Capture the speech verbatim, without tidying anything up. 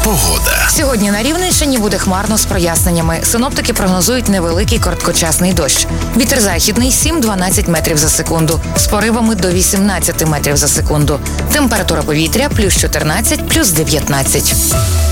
Погода. Сьогодні на Рівненщині буде хмарно з проясненнями. Синоптики прогнозують невеликий короткочасний дощ. Вітер західний сім-дванадцять метрів за секунду, з поривами до вісімнадцять метрів за секунду. Температура повітря плюс чотирнадцять, плюс дев'ятнадцять.